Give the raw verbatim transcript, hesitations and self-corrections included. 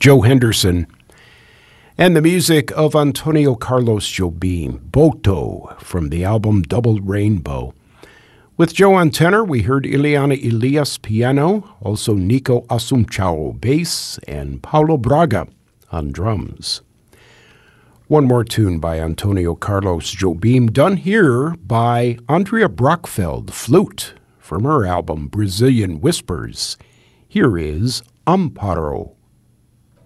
Joe Henderson, and the music of Antonio Carlos Jobim, Boto, from the album Double Rainbow. With Joe on tenor, we heard Ileana Elias piano, also Nico Assumpção bass, and Paulo Braga on drums. One more tune by Antonio Carlos Jobim, done here by Andrea Brockfeld, flute, from her album Brazilian Whispers. Here is Amparo.